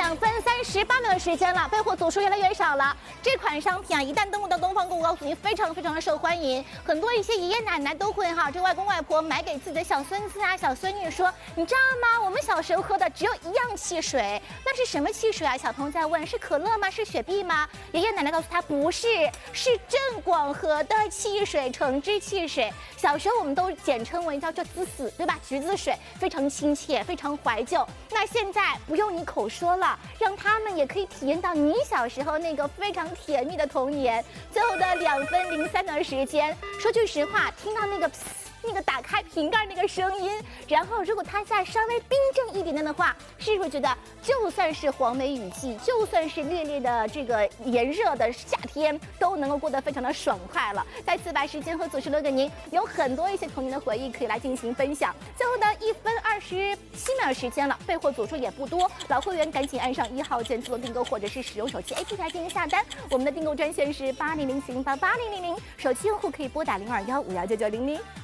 2分38秒的时间了，备货组数越来越少了。这款商品啊，一旦登陆到东方购物，告诉你非常的受欢迎，很多一些爷爷奶奶都会这外公外婆买给自己的小孙子啊、小孙女说，你知道吗？我们小时候喝的只有一样汽水，那是什么汽水啊？小朋友在问，是可乐吗？是雪碧吗？爷爷奶奶告诉他不是，是正广和的汽水，橙汁汽水。小时候我们都简称为叫做滋死，对吧？橘子水，非常亲切，非常怀旧。那现在不用你口说了，让他们也可以体验到你小时候那个非常甜蜜的童年。最后的2分03秒的时间，说句实话，听到那个打开瓶盖那个声音，然后如果它再稍微冰镇一点点的话，是不是觉得就算是黄梅雨季，就算是烈烈的这个炎热的夏天，都能够过得非常的爽快了？再次把时间和组织留给您，有很多一些童年的回忆可以来进行分享。最后的1分27秒的时间了，备货组数也不多，老会员赶紧按上1号键自动订购，或者是使用手机 APP 来进行下单。我们的订购专线是8007088000，手机用户可以拨打0215199900。